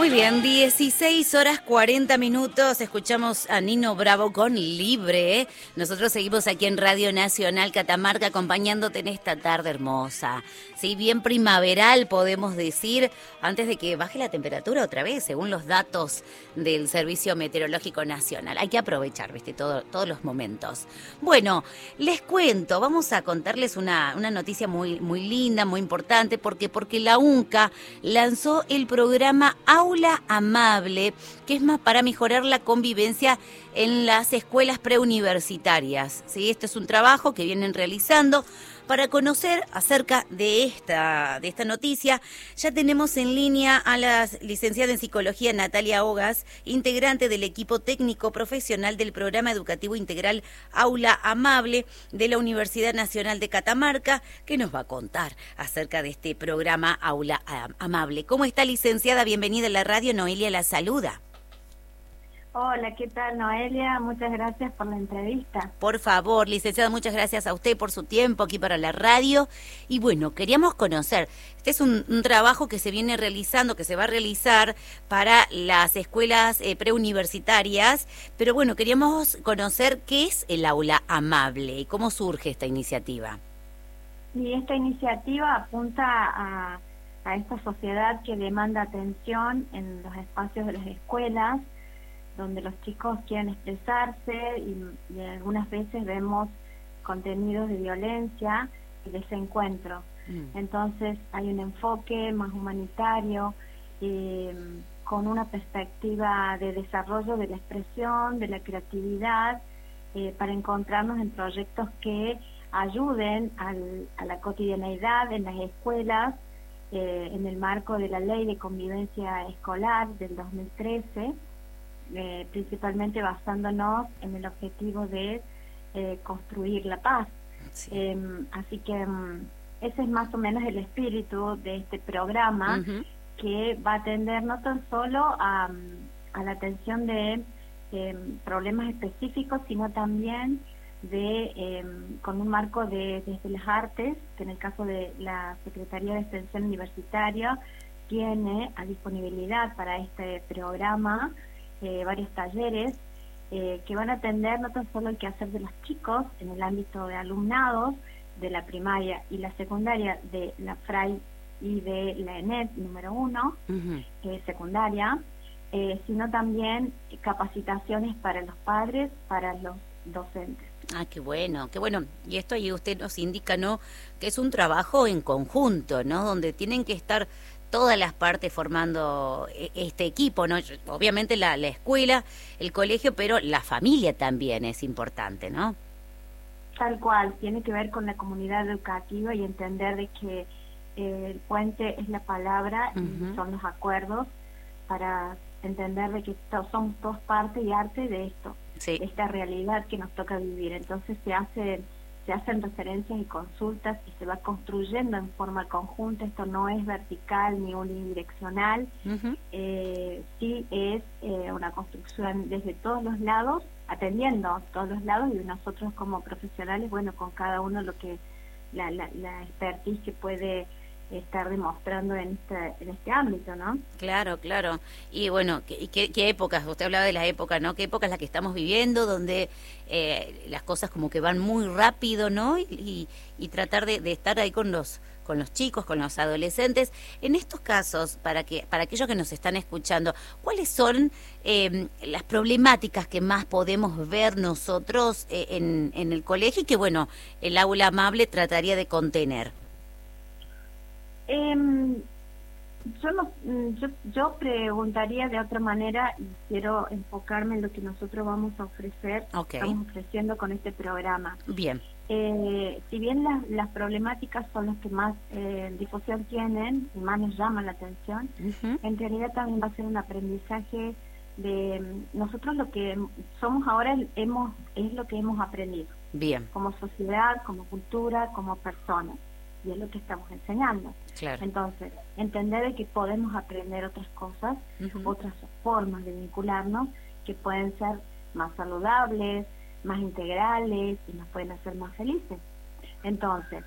Muy bien, 16 horas 40 minutos, escuchamos a Nino Bravo con Libre, ¿eh? Nosotros seguimos aquí en Radio Nacional Catamarca acompañándote en esta tarde hermosa, ¿sí? Bien primaveral podemos decir, antes de que baje la temperatura otra vez, según los datos del Servicio Meteorológico Nacional. Hay que aprovechar, ¿viste? Todos los momentos. Bueno, les cuento, vamos a contarles una noticia muy linda, muy importante, porque la UNCA lanzó el programa Aula Amable, que es más para mejorar la convivencia en las escuelas preuniversitarias. ¿Sí? Este es un trabajo que vienen realizando. Para conocer acerca de esta noticia, ya tenemos en línea a la licenciada en Psicología Natalia Ogas, integrante del equipo técnico profesional del Programa Educativo Integral Aula Amable de la Universidad Nacional de Catamarca, que nos va a contar acerca de este programa Aula Amable. ¿Cómo está, licenciada? Bienvenida a la radio. Noelia la saluda. Hola, ¿qué tal, Noelia? Muchas gracias por la entrevista. Por favor, licenciada, muchas gracias a usted por su tiempo aquí para la radio. Y bueno, queríamos conocer, este es un trabajo que se viene realizando, que se va a realizar para las escuelas preuniversitarias, pero bueno, queríamos conocer qué es el Aula Amable y cómo surge esta iniciativa. Y esta iniciativa apunta a esta sociedad que demanda atención en los espacios de las escuelas, donde los chicos quieren expresarse y algunas veces vemos contenidos de violencia y desencuentro. Entonces hay un enfoque más humanitario, con una perspectiva de desarrollo de la expresión, de la creatividad, para encontrarnos en proyectos que ayuden a la cotidianeidad en las escuelas, en el marco de la Ley de Convivencia Escolar del 2013, principalmente basándonos en el objetivo de construir la paz. Sí. Así que ese es más o menos el espíritu de este programa, que va a atender no tan solo a la atención de problemas específicos, sino también con un marco desde las artes, que en el caso de la Secretaría de Extensión Universitaria tiene a disponibilidad para este programa varios talleres que van a atender no tan solo el quehacer de los chicos en el ámbito de alumnados de la primaria y la secundaria de la FRAI y de la ENET número 1, secundaria, sino también capacitaciones para los padres, para los docentes. Ah, qué bueno, qué bueno. Y esto ahí usted nos indica, ¿no?, que es un trabajo en conjunto, ¿no?, donde tienen que estar todas las partes formando este equipo, ¿no? Obviamente la escuela, el colegio, pero la familia también es importante, ¿no? Tal cual, tiene que ver con la comunidad educativa y entender de que el puente es la palabra y son los acuerdos, para entender de que somos todos parte y arte de esto, sí, de esta realidad que nos toca vivir. Entonces se hacen referencias y consultas y se va construyendo en forma conjunta. Esto no es vertical ni unidireccional, sí es una construcción desde todos los lados, atendiendo a todos los lados, y nosotros como profesionales, bueno, con cada uno lo que la expertise que puede estar demostrando en este ámbito, ¿no? Claro, claro. Y bueno, ¿qué épocas? Usted hablaba de la época, ¿no? ¿Qué época es la que estamos viviendo, donde las cosas como que van muy rápido, ¿no? Y tratar de estar ahí con los chicos, con los adolescentes. En estos casos, para aquellos que nos están escuchando, ¿cuáles son las problemáticas que más podemos ver nosotros en el colegio y que, bueno, el Aula Amable trataría de contener? Yo preguntaría de otra manera, y quiero enfocarme en lo que nosotros vamos a ofrecer, estamos ofreciendo con este programa. Bien. Si bien las problemáticas son las que más difusión tienen y más nos llaman la atención, en realidad también va a ser un aprendizaje de nosotros. Lo que somos ahora es lo que hemos aprendido. Bien. Como sociedad, como cultura, como personas. Y es lo que estamos enseñando. Claro. Entonces, entender de que podemos aprender otras cosas, otras formas de vincularnos, que pueden ser más saludables, más integrales y nos pueden hacer más felices. Entonces,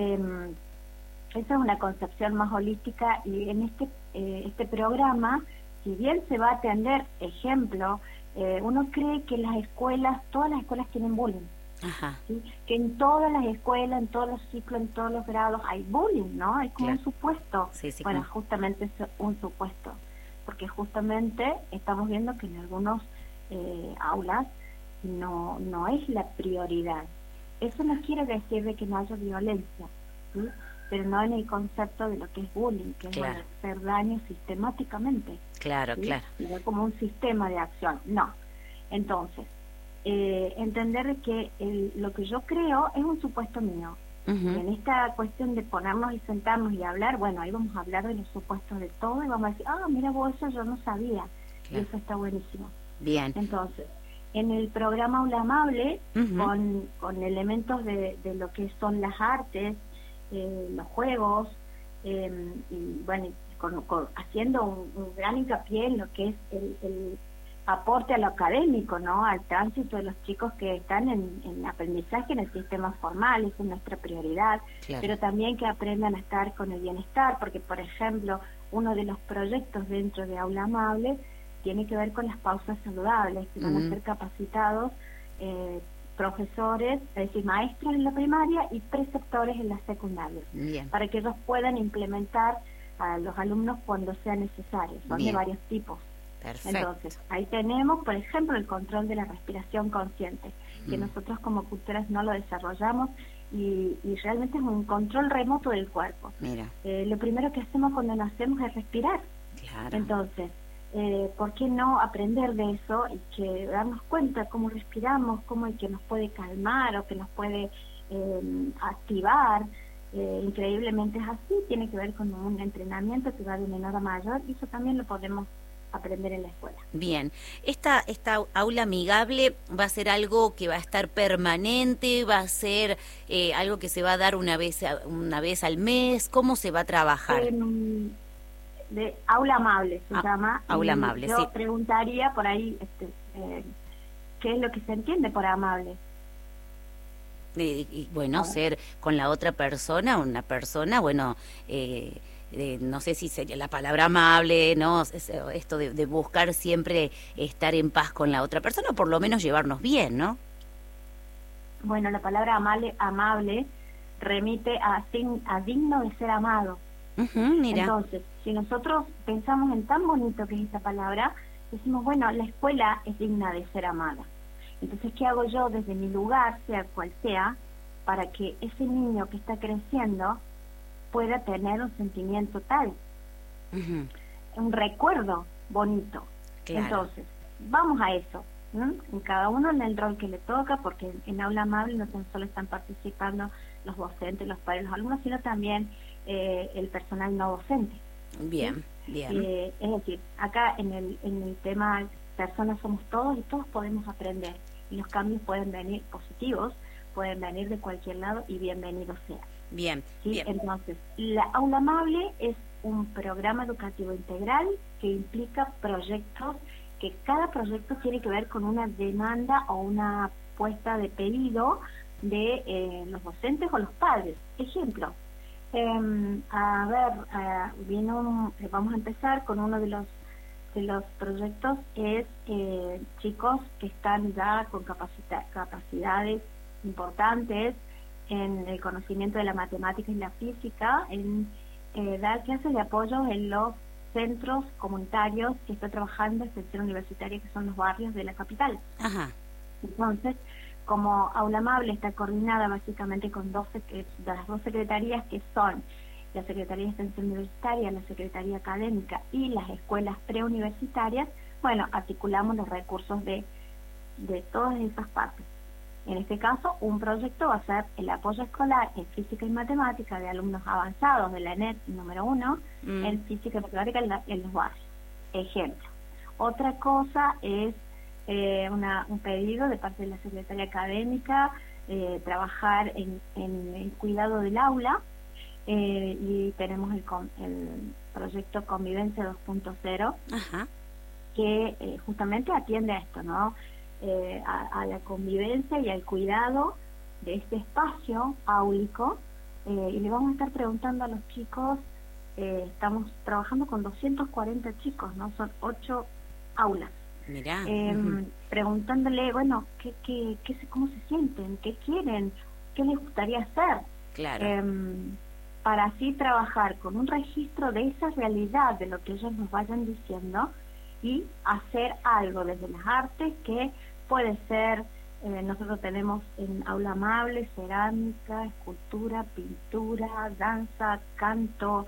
esa es una concepción más holística, y en este programa si bien se va a atender, ejemplo, uno cree que las escuelas, todas las escuelas tienen bullying. Ajá. ¿Sí? Que en todas las escuelas, en todos los ciclos, en todos los grados hay bullying, ¿no? Hay como un supuesto. Sí, sí, bueno, justamente es un supuesto, porque justamente estamos viendo que en algunos aulas no es la prioridad. Eso no quiere decir de que no haya violencia, ¿sí? Pero no en el concepto de lo que es bullying, que es hacer daño sistemáticamente. Claro, ¿sí? claro. Y no como un sistema de acción, no. Entonces, entender que lo que yo creo es un supuesto mío. Y en esta cuestión de ponernos y sentarnos y hablar, bueno, ahí vamos a hablar de los supuestos de todo y vamos a decir, mira vos, eso yo no sabía. Claro. Y eso está buenísimo. Bien. Entonces, en el programa Aula Amable, con elementos de lo que son las artes, los juegos, y bueno, haciendo un gran hincapié en lo que es el aporte a lo académico, ¿no? Al tránsito de los chicos que están en aprendizaje en el sistema formal, eso es nuestra prioridad, claro. Pero también que aprendan a estar con el bienestar, porque por ejemplo, uno de los proyectos dentro de Aula Amable tiene que ver con las pausas saludables, que van a ser capacitados profesores, es decir, maestros en la primaria y preceptores en la secundaria, para que ellos puedan implementar a los alumnos cuando sea necesario. Son de varios tipos. Perfecto. Entonces, ahí tenemos, por ejemplo, el control de la respiración consciente, que nosotros como culturas no lo desarrollamos y realmente es un control remoto del cuerpo. Mira. Lo primero que hacemos cuando nacemos es respirar. Claro. Entonces, ¿por qué no aprender de eso y que darnos cuenta cómo respiramos, cómo el que nos puede calmar o que nos puede activar? Increíblemente es así, tiene que ver con un entrenamiento que va de menor a mayor y eso también lo podemos aprender en la escuela. Bien, esta aula amigable va a ser algo que va a estar permanente, va a ser algo que se va a dar una vez al mes. ¿Cómo se va a trabajar? De aula amable se llama. Aula amable, yo sí. Preguntaría por ahí qué es lo que se entiende por amable. Y bueno, ser con la otra persona, una persona, bueno, no sé si sería la palabra amable, ¿no? Esto de buscar siempre estar en paz con la otra persona, o por lo menos llevarnos bien, ¿no? Bueno, la palabra amable remite a digno de ser amado. Mira. Entonces, si nosotros pensamos en tan bonito que es esta palabra, decimos, bueno, la escuela es digna de ser amada. Entonces, ¿qué hago yo desde mi lugar, sea cual sea, para que ese niño que está creciendo pueda tener un sentimiento tal, un recuerdo bonito? Claro. Entonces, vamos a eso, en cada uno en el rol que le toca, porque en Aula Amable no tan solo están participando los docentes, los padres, los alumnos, sino también el personal no docente. Bien, ¿sí? Bien. Es decir, acá en el tema personas somos todos y todos podemos aprender, y los cambios pueden venir positivos, pueden venir de cualquier lado y bienvenidos sea. Bien, ¿Sí? bien. Entonces, la Aula Amable es un programa educativo integral que implica proyectos, que cada proyecto tiene que ver con una demanda o una puesta de pedido de los docentes o los padres. Ejemplo, vamos a empezar con uno de los proyectos, es chicos que están ya con capacidades importantes en el conocimiento de la matemática y la física, en dar clases de apoyo en los centros comunitarios que está trabajando extensión universitaria, que son los barrios de la capital. Ajá. Entonces, como Aula Amable está coordinada básicamente con las dos secretarías, que son la Secretaría de Extensión Universitaria, la Secretaría Académica y las escuelas preuniversitarias, bueno, articulamos los recursos de todas esas partes. En este caso, un proyecto va a ser el apoyo escolar en física y matemática de alumnos avanzados de la ENET número 1 en física y matemática en los barrios. Ejemplo. Otra cosa es un pedido de parte de la Secretaría Académica, trabajar en el cuidado del aula, y tenemos el proyecto Convivencia 2.0, que justamente atiende a esto, ¿no? A la convivencia y al cuidado de este espacio áulico, y le vamos a estar preguntando a los chicos estamos trabajando con 240 chicos, ¿no? Son 8 aulas. Mirá. Preguntándole, bueno, ¿cómo se sienten? ¿Qué quieren? ¿Qué les gustaría hacer? Claro. Para así trabajar con un registro de esa realidad, de lo que ellos nos vayan diciendo, y hacer algo desde las artes que puede ser, nosotros tenemos en Aula Amable, cerámica, escultura, pintura, danza, canto,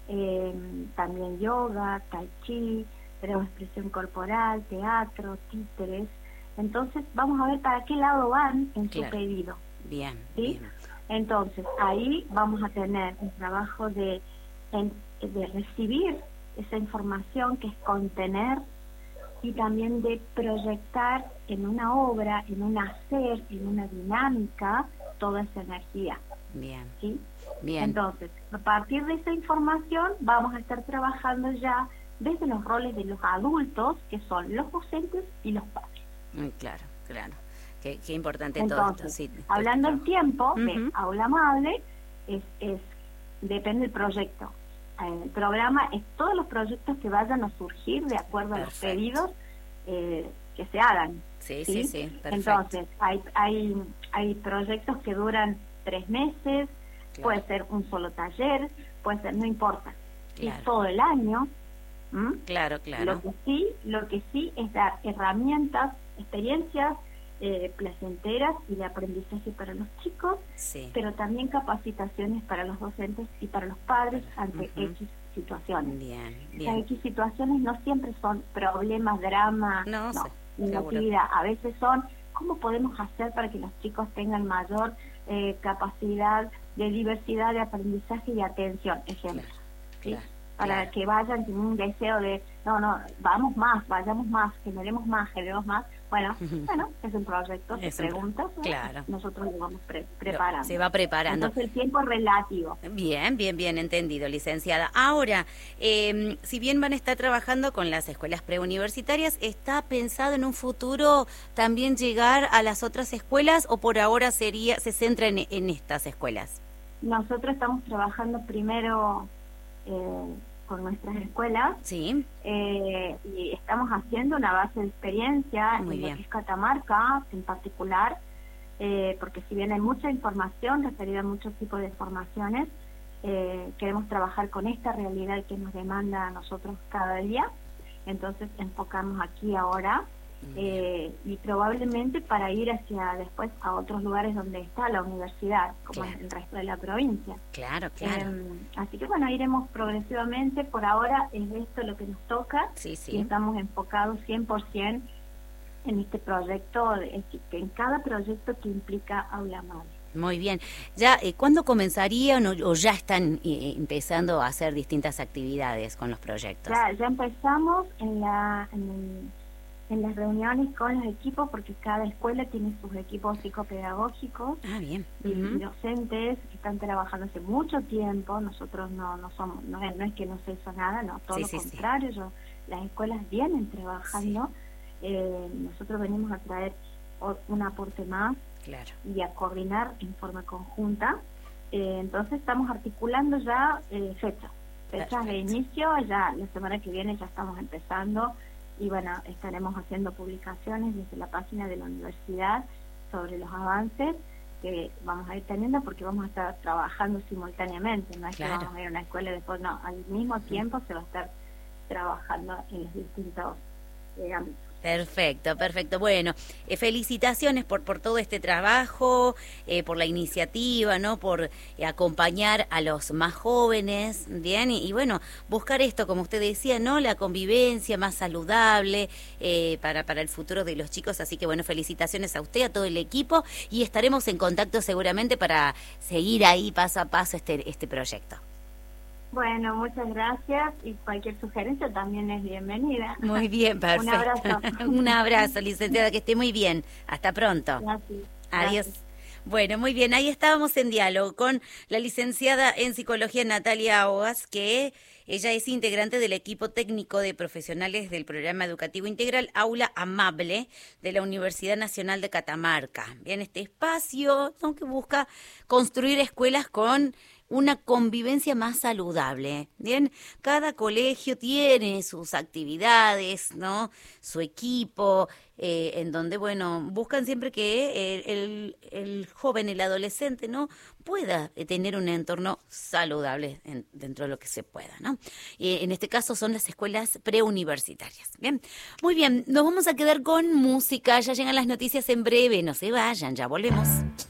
también yoga, tai chi, tenemos expresión corporal, teatro, títeres. Entonces vamos a ver para qué lado van en su pedido. Bien, ¿sí? Bien. Entonces ahí vamos a tener un trabajo de recibir esa información, que es contener, y también de proyectar en una obra, en un hacer, en una dinámica, toda esa energía. Bien. ¿Sí? Bien. Entonces, a partir de esa información vamos a estar trabajando ya desde los roles de los adultos, que son los docentes y los padres. Claro, claro. Qué importante. Entonces, todo esto. Sí, hablando del tiempo, de Aula Amable, depende del proyecto. El programa es todos los proyectos que vayan a surgir de acuerdo a los pedidos que se hagan. Sí. Perfecto. Entonces, hay proyectos que duran 3 meses, puede ser un solo taller, puede ser, no importa, es todo el año. Claro. Lo que sí es dar herramientas, experiencias placenteras y de aprendizaje para los chicos, pero también capacitaciones para los docentes y para los padres ante X situaciones. Bien. Las X situaciones no siempre son problemas, drama, negatividad. A veces son cómo podemos hacer para que los chicos tengan mayor capacidad de diversidad de aprendizaje y atención, ejemplo. ¿Sí? Para que vayan con un deseo de, vayamos más, generemos más. Bueno, es un proyecto, se pregunta, nosotros lo vamos preparando. Se va preparando. Entonces el tiempo es relativo. Bien, entendido, licenciada. Ahora, si bien van a estar trabajando con las escuelas preuniversitarias, ¿está pensado en un futuro también llegar a las otras escuelas o por ahora se centra en estas escuelas? Nosotros estamos trabajando primero con nuestras escuelas, y estamos haciendo una base de experiencia en lo que es Catamarca en particular, porque si bien hay mucha información referida a muchos tipos de formaciones, queremos trabajar con esta realidad que nos demanda a nosotros cada día. Entonces enfocamos aquí ahora, y probablemente para ir hacia después a otros lugares donde está la universidad, como en el resto de la provincia. Claro. Así que bueno, iremos progresivamente. Por ahora es esto lo que nos toca, y estamos enfocados 100% en este proyecto, en cada proyecto que implica Aula Amable. Muy bien. Ya, ¿cuándo comenzarían o ya están empezando a hacer distintas actividades con los proyectos? Ya empezamos en las reuniones con los equipos, porque cada escuela tiene sus equipos psicopedagógicos bien. Y docentes que están trabajando hace mucho tiempo. Nosotros no es que no se hizo nada, todo lo contrario. Las escuelas vienen trabajando, nosotros venimos a traer un aporte más y a coordinar en forma conjunta. Entonces estamos articulando ya fechas de inicio. Ya la semana que viene ya estamos empezando. Y bueno, estaremos haciendo publicaciones desde la página de la universidad sobre los avances que vamos a ir teniendo, porque vamos a estar trabajando simultáneamente. No es que vamos a ir a una escuela y después al mismo tiempo se va a estar trabajando en los distintos ámbitos. Perfecto. Bueno, felicitaciones por todo este trabajo, por la iniciativa, por acompañar a los más jóvenes, bien, y bueno, buscar esto, como usted decía, la convivencia más saludable para el futuro de los chicos. Así que bueno, felicitaciones a usted, a todo el equipo, y estaremos en contacto seguramente para seguir ahí paso a paso este proyecto. Bueno, muchas gracias, y cualquier sugerencia también es bienvenida. Muy bien, perfecto. Un abrazo. Un abrazo, licenciada, que esté muy bien. Hasta pronto. Gracias. Adiós. Bueno, muy bien, ahí estábamos en diálogo con la licenciada en Psicología Natalia Ogas, que ella es integrante del equipo técnico de profesionales del Programa Educativo Integral Aula Amable de la Universidad Nacional de Catamarca. Bien, este espacio que busca construir escuelas con una convivencia más saludable. Bien, cada colegio tiene sus actividades, ¿no? Su equipo, en donde, bueno, buscan siempre que el joven, el adolescente, ¿no? Pueda tener un entorno saludable dentro de lo que se pueda, ¿no? En este caso son las escuelas preuniversitarias. Bien, muy bien, nos vamos a quedar con música, ya llegan las noticias en breve, no se vayan, ya volvemos.